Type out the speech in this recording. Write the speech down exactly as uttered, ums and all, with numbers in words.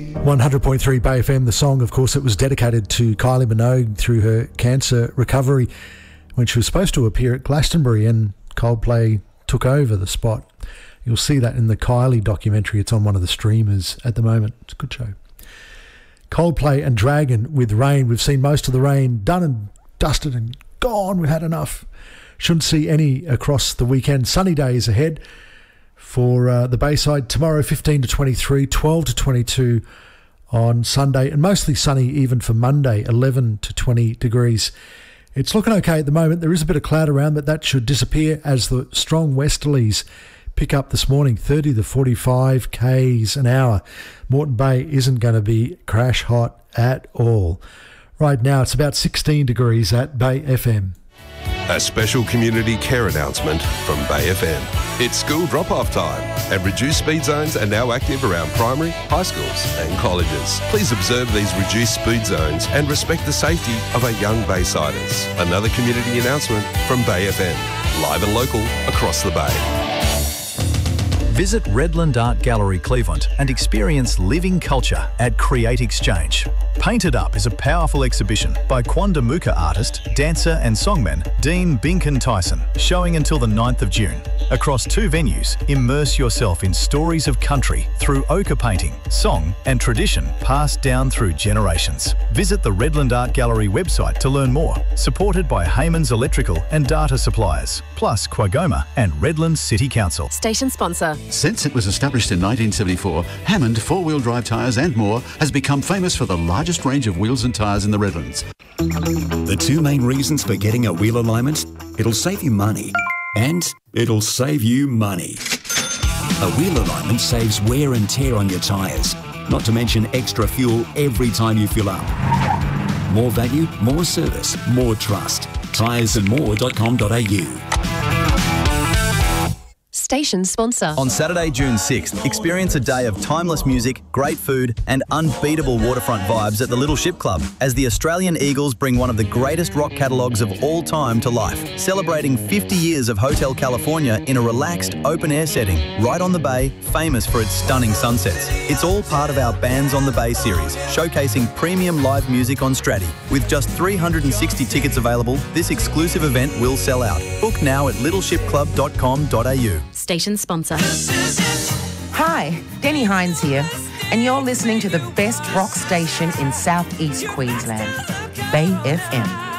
one hundred point three Bay F M, the song, of course, it was dedicated to Kylie Minogue through her cancer recovery when she was supposed to appear at Glastonbury and Coldplay took over the spot. You'll see that in the Kylie documentary. It's on one of the streamers at the moment. It's a good show. Coldplay and Dragon with Rain. We've seen most of the rain done and dusted and gone. We've had enough. Shouldn't see any across the weekend. Sunny days ahead for uh, the Bayside. Tomorrow fifteen to twenty-three, twelve to twenty-two on Sunday, and mostly sunny even for Monday, eleven to twenty degrees. It's looking okay at the moment. There is a bit of cloud around, but that should disappear as the strong westerlies pick up this morning, thirty to forty-five k's an hour. Moreton Bay isn't going to be crash hot at all. Right now it's about sixteen degrees at Bay F M. A special community care announcement from Bay F M. It's school drop-off time, and reduced speed zones are now active around primary, high schools and colleges. Please observe these reduced speed zones and respect the safety of our young Baysiders. Another community announcement from Bay F M. Live and local across the Bay. Visit Redland Art Gallery Cleveland and experience living culture at Create Exchange. Painted Up is a powerful exhibition by Quandamooka artist, dancer and songman Dean Binkin Tyson, showing until the ninth of June. Across two venues, immerse yourself in stories of country through ochre painting, song and tradition passed down through generations. Visit the Redland Art Gallery website to learn more, supported by Heyman's Electrical and Data Suppliers, plus Quagoma and Redland City Council. Station sponsor. Since it was established in nineteen seventy-four, Hammond four-wheel drive tyres and more has become famous for the largest range of wheels and tyres in the Redlands. The two main reasons for getting a wheel alignment: it'll save you money and it'll save you money. A wheel alignment saves wear and tear on your tyres, not to mention extra fuel every time you fill up. More value, more service, more trust. tyres and more dot com dot a u. Station sponsor. On Saturday, June sixth, experience a day of timeless music, great food and unbeatable waterfront vibes at the Little Ship Club as the Australian Eagles bring one of the greatest rock catalogues of all time to life, celebrating fifty years of Hotel California in a relaxed, open-air setting right on the bay, famous for its stunning sunsets. It's all part of our Bands on the Bay series, showcasing premium live music on Stratty. With just three hundred sixty tickets available, this exclusive event will sell out. Book now at little ship club dot com dot a u. Station sponsor. Hi, Denny Hines here, and you're listening to the best rock station in southeast Queensland, Bay F M.